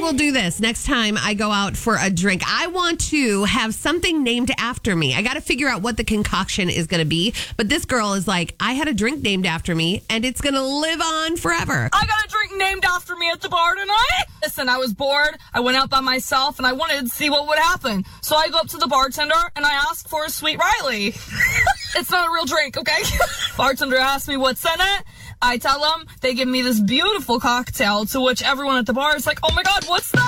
will do this next time I go out for a drink. I want to have something named after me. I got to figure out what the concoction is going to be. But this girl is like, I had a drink named after me, and it's going to live on forever. I got a drink named after me at the bar tonight. Listen, I was bored. I went out by myself, and I wanted to see what would happen. So I go up to the bartender, and I ask for a Sweet Riley. It's not a real drink, okay? Bartender asks me what's in it. I tell them. They give me this beautiful cocktail, to which everyone at the bar is like, oh my God, what's that?